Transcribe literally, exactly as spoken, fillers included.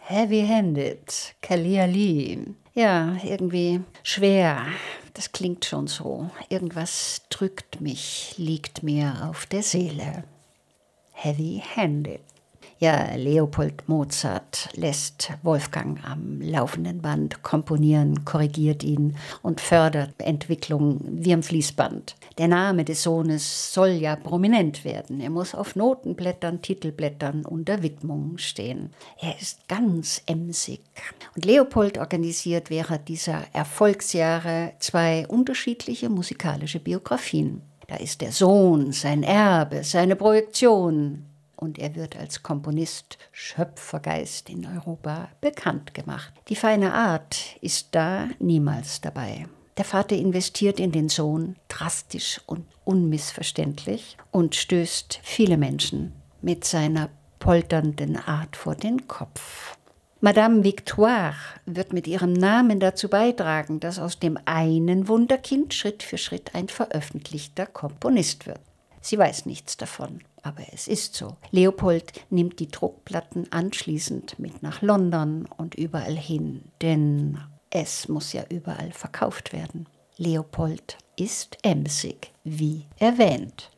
Heavy-handed, Kalia-Lee. Ja, irgendwie schwer. Das klingt schon so. Irgendwas drückt mich, liegt mir auf der Seele. Heavy-handed. Ja, Leopold Mozart lässt Wolfgang am laufenden Band komponieren, korrigiert ihn und fördert Entwicklung wie am Fließband. Der Name des Sohnes soll ja prominent werden. Er muss auf Notenblättern, Titelblättern unter Widmungen stehen. Er ist ganz emsig. Und Leopold organisiert während dieser Erfolgsjahre zwei unterschiedliche musikalische Biografien. Da ist der Sohn, sein Erbe, seine Projektion. Und er wird als Komponist Schöpfergeist in Europa bekannt gemacht. Die feine Art ist da niemals dabei. Der Vater investiert in den Sohn drastisch und unmissverständlich und stößt viele Menschen mit seiner polternden Art vor den Kopf. Madame Victoire wird mit ihrem Namen dazu beitragen, dass aus dem einen Wunderkind Schritt für Schritt ein veröffentlichter Komponist wird. Sie weiß nichts davon, aber es ist so. Leopold nimmt die Druckplatten anschließend mit nach London und überall hin, denn es muss ja überall verkauft werden. Leopold ist emsig, wie erwähnt.